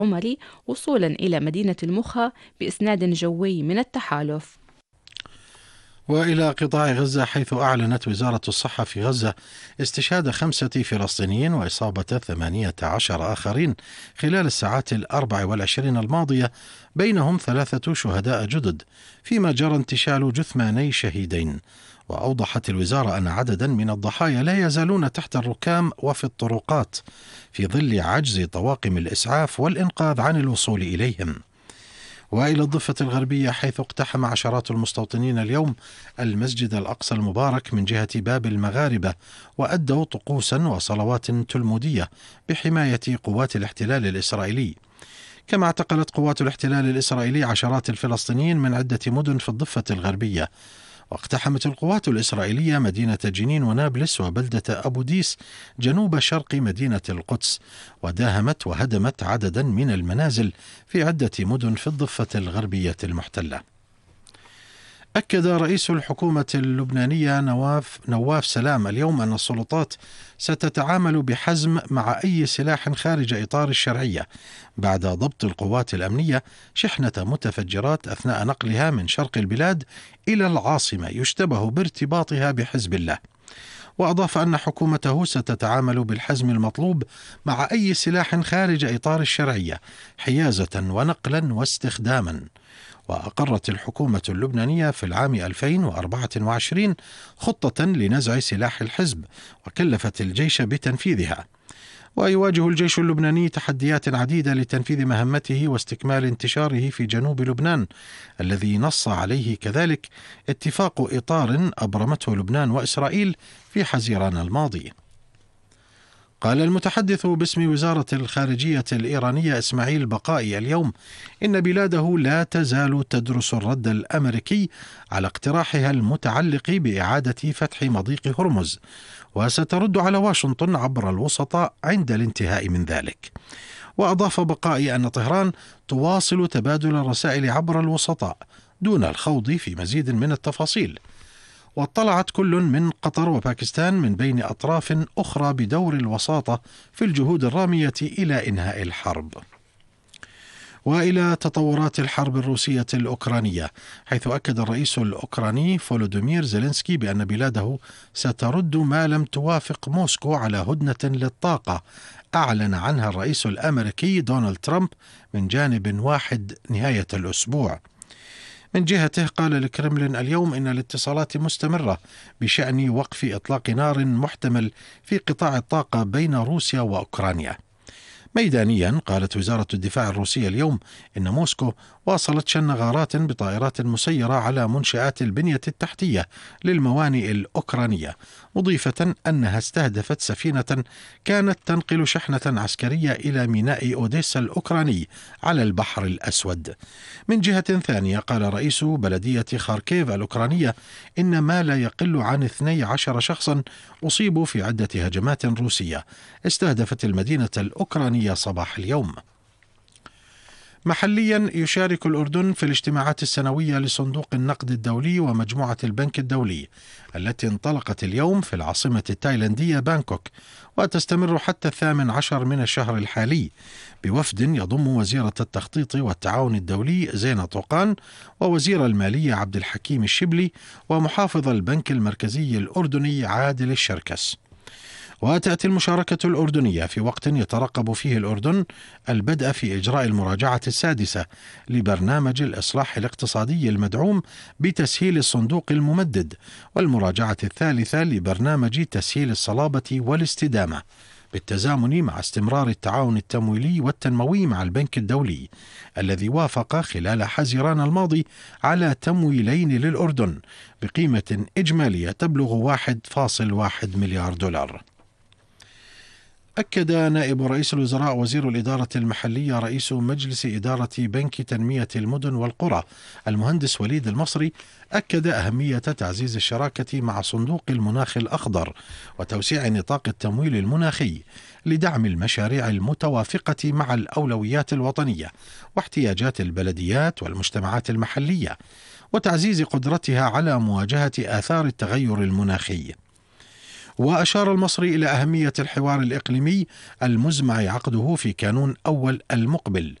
عمري وصولا إلى مدينة المخا بإسناد جوي من التحالف. وإلى قطاع غزة، حيث أعلنت وزارة الصحة في غزة استشهاد 5 فلسطينيين وإصابة 18 آخرين خلال الساعات 24 الماضية، بينهم 3 شهداء جدد، فيما جرى انتشال جثماني شهيدين. وأوضحت الوزارة أن عددا من الضحايا لا يزالون تحت الركام وفي الطرقات في ظل عجز طواقم الإسعاف والإنقاذ عن الوصول إليهم. وإلى الضفة الغربية، حيث اقتحم عشرات المستوطنين اليوم المسجد الأقصى المبارك من جهة باب المغاربة، وأدوا طقوسا وصلوات تلمودية بحماية قوات الاحتلال الإسرائيلي. كما اعتقلت قوات الاحتلال الإسرائيلي عشرات الفلسطينيين من عدة مدن في الضفة الغربية. واقتحمت القوات الإسرائيلية مدينة جنين ونابلس وبلدة أبو ديس جنوب شرق مدينة القدس، وداهمت وهدمت عددا من المنازل في عدة مدن في الضفة الغربية المحتلة. أكد رئيس الحكومة اللبنانية نواف سلام اليوم أن السلطات ستتعامل بحزم مع أي سلاح خارج إطار الشرعية بعد ضبط القوات الأمنية شحنة متفجرات أثناء نقلها من شرق البلاد إلى العاصمة يشتبه بارتباطها بحزب الله. وأضاف أن حكومته ستتعامل بالحزم المطلوب مع أي سلاح خارج إطار الشرعية حيازة ونقلا واستخداما. وأقرت الحكومة اللبنانية في العام 2024 خطة لنزع سلاح الحزب، وكلفت الجيش بتنفيذها. ويواجه الجيش اللبناني تحديات عديدة لتنفيذ مهمته واستكمال انتشاره في جنوب لبنان، الذي نص عليه كذلك اتفاق إطار أبرمته لبنان وإسرائيل في حزيران الماضي. قال المتحدث باسم وزارة الخارجية الإيرانية إسماعيل بقائي اليوم إن بلاده لا تزال تدرس الرد الأمريكي على اقتراحها المتعلق بإعادة فتح مضيق هرمز، وسترد على واشنطن عبر الوسطاء عند الانتهاء من ذلك. وأضاف بقائي أن طهران تواصل تبادل الرسائل عبر الوسطاء دون الخوض في مزيد من التفاصيل. واطلعت كل من قطر وباكستان من بين أطراف أخرى بدور الوساطة في الجهود الرامية إلى إنهاء الحرب. وإلى تطورات الحرب الروسية الأوكرانية، حيث أكد الرئيس الأوكراني فولودومير زيلينسكي بأن بلاده سترد ما لم توافق موسكو على هدنة للطاقة أعلن عنها الرئيس الأمريكي دونالد ترامب من جانب واحد نهاية الأسبوع. من جهته قال الكرملين اليوم إن الاتصالات مستمرة بشأن وقف إطلاق نار محتمل في قطاع الطاقة بين روسيا وأوكرانيا. ميدانيا، قالت وزارة الدفاع الروسية اليوم إن موسكو واصلت شن غارات بطائرات مسيرة على منشآت البنية التحتية للموانئ الأوكرانية، مضيفة أنها استهدفت سفينة كانت تنقل شحنة عسكرية إلى ميناء أوديسا الأوكراني على البحر الأسود. من جهة ثانية، قال رئيس بلدية خاركيف الأوكرانية إن ما لا يقل عن 12 شخصا أصيبوا في عدة هجمات روسية استهدفت المدينة الأوكرانية صباح اليوم. محليا، يشارك الأردن في الاجتماعات السنوية لصندوق النقد الدولي ومجموعة البنك الدولي التي انطلقت اليوم في العاصمة التايلاندية بانكوك، وتستمر حتى 18 من الشهر الحالي، بوفد يضم وزيرة التخطيط والتعاون الدولي زينة طوقان ووزير المالية عبد الحكيم الشبلي ومحافظ البنك المركزي الأردني عادل الشركس. وتأتي المشاركة الأردنية في وقت يترقب فيه الأردن البدء في إجراء المراجعة السادسة لبرنامج الإصلاح الاقتصادي المدعوم بتسهيل الصندوق الممدد، والمراجعة الثالثة لبرنامج تسهيل الصلابة والاستدامة، بالتزامن مع استمرار التعاون التمويلي والتنموي مع البنك الدولي الذي وافق خلال حزيران الماضي على تمويلين للأردن بقيمة إجمالية تبلغ 1.1 مليار دولار. أكد نائب رئيس الوزراء وزير الإدارة المحلية رئيس مجلس إدارة بنك تنمية المدن والقرى المهندس وليد المصري أهمية تعزيز الشراكة مع صندوق المناخ الأخضر وتوسيع نطاق التمويل المناخي لدعم المشاريع المتوافقة مع الأولويات الوطنية واحتياجات البلديات والمجتمعات المحلية، وتعزيز قدرتها على مواجهة آثار التغير المناخي. وأشار المصري إلى أهمية الحوار الإقليمي المزمع عقده في كانون أول المقبل،